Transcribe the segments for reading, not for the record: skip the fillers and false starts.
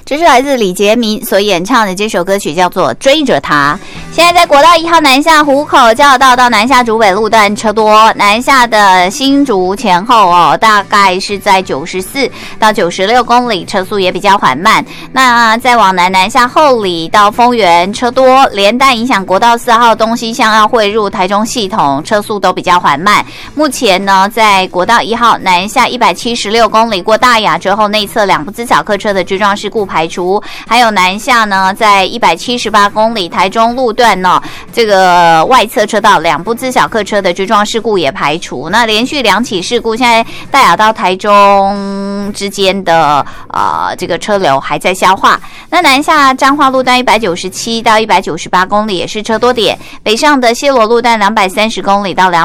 这是来自李杰明所演唱的这首歌曲，叫做《追着他》。现在在国道1号南下湖口交流道到南下竹北路段车多，南下的新竹前后大概是在94到96公里，车速也比较缓慢。那再往南下后里到丰原车多，连带影响国道4号东西向要汇入台中系统，车速都比较缓慢。目前呢，在国道1号南下176公里过大雅之后，内侧2部自小客车的追撞事故排除，还有南下呢，在178公里台中路段呢，这个外侧车道2部自小客车的追撞事故也排除。那连续2起事故，现在大雅到台中之间的这个车流还在消化。那南下彰化路段197到198公里也是车多点，北上的西螺路段230公里到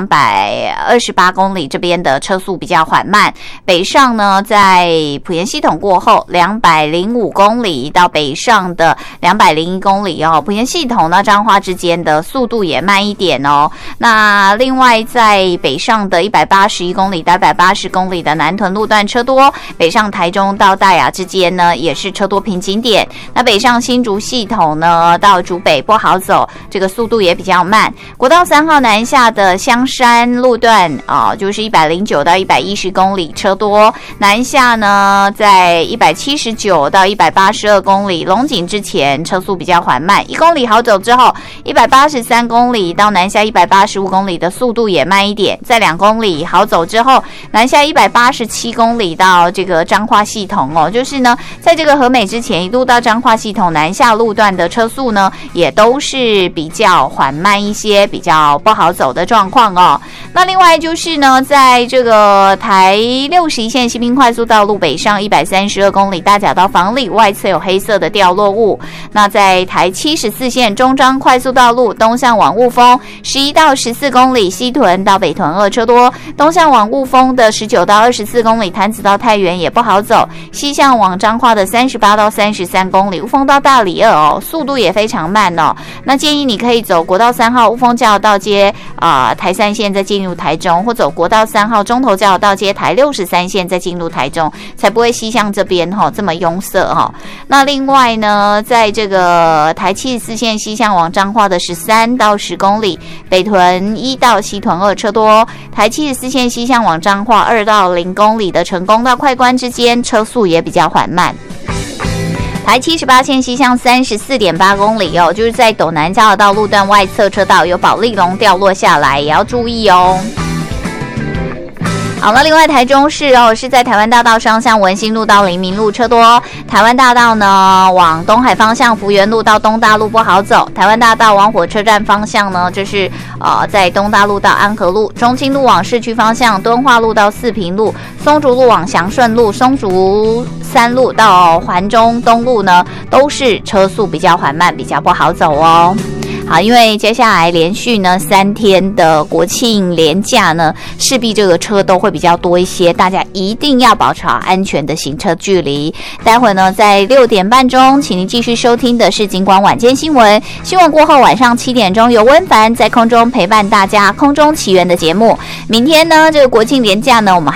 228公里这边的车速比较缓慢。北上呢，在埔盐系统过后205公里到北上的201公里埔盐系统呢彰化之间的速度也慢一点那另外在北上的181公里到180公里的南屯路段车多，北上台中到大雅之间呢也是车多瓶颈点。那北上新竹系统呢到竹北不好走，这个速度也比较慢。国道3号南下的香山路段就是109到110公里车多，南下呢在179到182公里，龙井之前车速比较缓慢，1公里好走之后183公里到南下185公里的速度也慢一点，在2公里好走之后，南下187公里到这个彰化系统就是呢，在这个和美之前一路到彰化系统南下路段的车速呢，也都是比较缓慢一些，比较不好走的状况那另外就是呢，在这个台61线西滨快速道路北上132公里，大甲到房里外侧有黑色的掉落物。那在台74线中彰快速道路东向往雾峰11到14公里，西屯到北屯2车多，东向往雾峰的19到24公里，潭子到太原也不好走，西向往彰化的38到33公里，雾峰到大里2速度也非常慢那建议你可以走国道3号雾峰交流道接台3线再进入台中，或走国道3号中投交流道接台63线再进入台中，才不会西向这边这么拥塞那另外呢，在这个台74线西向往彰化的13到10公里，北屯1到西屯2车多，台74线西向往彰化2到0公里的成功到快关之间车速也比较缓慢。台78线西向34.8公里就是在斗南交流道路段外侧车道有保利龙掉落下来，也要注意好了，另外台中市是在台湾大道上向文心路到黎明路车多，台湾大道呢往东海方向福元路到东大路不好走，台湾大道往火车站方向呢就是在东大路到安和路，中清路往市区方向敦化路到四平路，松竹路往祥顺路，松竹3路到环中东路呢都是车速比较缓慢，比较不好走好，因为接下来连续呢3天的国庆连假呢，势必这个车都会比较多一些，大家一定要保持好安全的行车距离。待会呢，在6点半钟，请您继续收听的是警广晚间新闻。新闻过后，晚上7点钟由温凡在空中陪伴大家，空中奇缘的节目。明天呢，这个国庆连假呢，我们